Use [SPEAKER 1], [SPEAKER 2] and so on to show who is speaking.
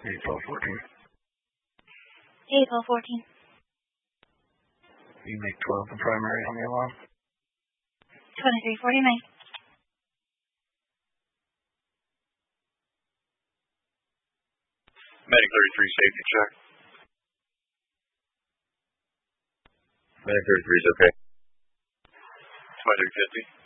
[SPEAKER 1] 81214.
[SPEAKER 2] 81214.
[SPEAKER 1] You make 12 the primary on the alarm.
[SPEAKER 2] 2349.
[SPEAKER 3] Medic 33, safety check.
[SPEAKER 4] Medic 33 is okay.
[SPEAKER 3] 2350.